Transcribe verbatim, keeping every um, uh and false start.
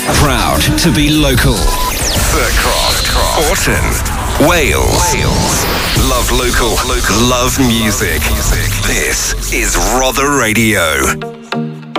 Proud to be local. Thurcroft, Orton, Wales. Wales. Love local, local. Love music. This is Rother Radio.